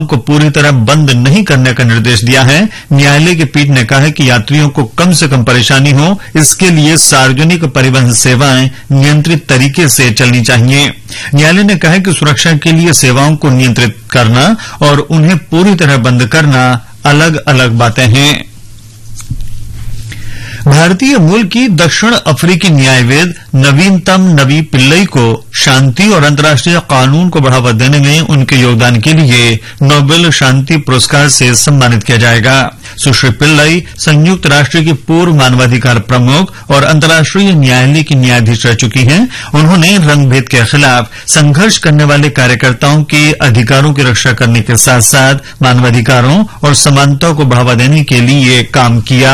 को पूरी तरह बंद नहीं करने का निर्देश दिया है। न्यायालय की पीठ ने कहा है कि यात्रियों को कम से कम परेशानी हो, इसके लिए सार्वजनिक परिवहन सेवाएं नियंत्रित तरीके से चलनी चाहिए। न्यायालय ने कहा है कि सुरक्षा के लिए सेवाओं को नियंत्रित करना और उन्हें पूरी तरह बंद करना अलग अलग बातें हैं। भारतीय मूल की दक्षिण अफ्रीकी न्यायविद नवीनतम नवी पिल्लई को शांति और अंतर्राष्ट्रीय कानून को बढ़ावा देने में उनके योगदान के लिए नोबेल शांति पुरस्कार से सम्मानित किया जाएगा। सुश्री पिल्लई संयुक्त राष्ट्र की पूर्व मानवाधिकार प्रमुख और अंतर्राष्ट्रीय न्यायालय की न्यायाधीश रह चुकी हैं। उन्होंने रंगभेद के खिलाफ संघर्ष करने वाले कार्यकर्ताओं के अधिकारों की रक्षा करने के साथ साथ मानवाधिकारों और समानता को बढ़ावा देने के लिए काम किया।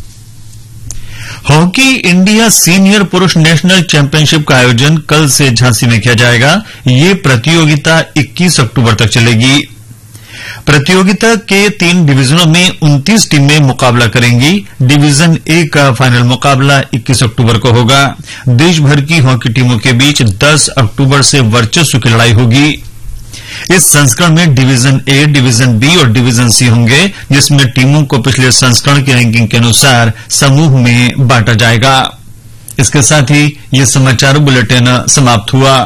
हॉकी इंडिया सीनियर पुरुष नेशनल चैंपियनशिप का आयोजन कल से झांसी में किया जाएगा। ये प्रतियोगिता 21 अक्टूबर तक चलेगी। प्रतियोगिता के 3 डिवीजनों में 29 टीमें मुकाबला करेंगी। डिवीजन ए का फाइनल मुकाबला 21 अक्टूबर को होगा। देश भर की हॉकी टीमों के बीच 10 अक्टूबर से वर्चस्व की लड़ाई होगी। इस संस्करण में डिवीजन ए, डिवीजन बी और डिवीजन सी होंगे, जिसमें टीमों को पिछले संस्करण की रैंकिंग के अनुसार समूह में बांटा जाएगा। इसके साथ ही ये समाचार बुलेटिन समाप्त हुआ।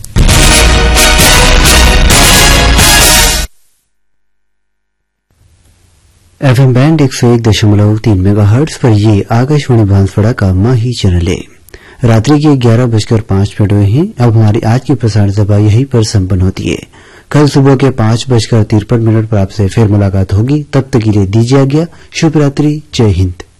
एफएम बैंड 101.3 मेगाहर्ट्ज पर ये आकाशवाणी बांसवाड़ा का माही चैनल है। रात्रि के 11:05 हुए हैं। अब हमारी आज की प्रसारण सभा यहीं पर संपन्न होती है। कल सुबह के 5:53 पर आपसे फिर मुलाकात होगी। तब तक के लिए दीजिए आज्ञा। शुभ रात्रि। जय हिंद।